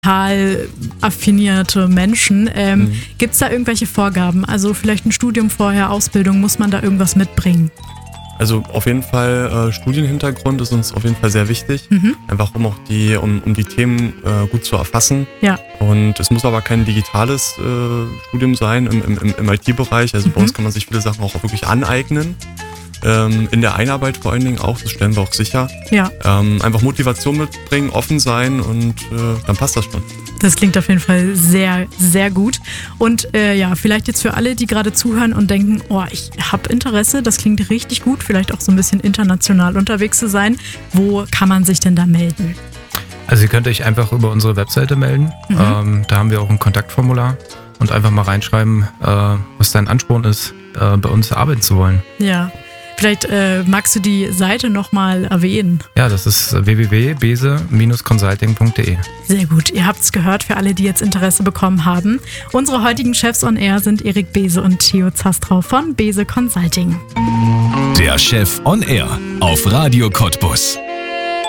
affinierte Menschen. Gibt es da irgendwelche Vorgaben? Also vielleicht ein Studium vorher, Ausbildung, muss man da irgendwas mitbringen? Also auf jeden Fall Studienhintergrund ist uns auf jeden Fall sehr wichtig, einfach um auch die Themen gut zu erfassen. Ja. Und es muss aber kein digitales Studium sein im IT-Bereich. Also bei uns kann man sich viele Sachen auch wirklich aneignen. In der Einarbeit vor allen Dingen auch, das stellen wir auch sicher. Ja. Einfach Motivation mitbringen, offen sein und dann passt das schon. Das klingt auf jeden Fall sehr, sehr gut. Und vielleicht jetzt für alle, die gerade zuhören und denken, oh, ich habe Interesse, das klingt richtig gut, vielleicht auch so ein bisschen international unterwegs zu sein. Wo kann man sich denn da melden? Also ihr könnt euch einfach über unsere Webseite melden. Da haben wir auch ein Kontaktformular und einfach mal reinschreiben, was dein Ansporn ist, bei uns arbeiten zu wollen. Ja. Vielleicht magst du die Seite nochmal erwähnen. Ja, das ist www.bese-consulting.de. Sehr gut, ihr habt es gehört für alle, die jetzt Interesse bekommen haben. Unsere heutigen Chefs on Air sind Erik Bese und Theo Zastrow von Bese Consulting. Der Chef on Air auf Radio Cottbus.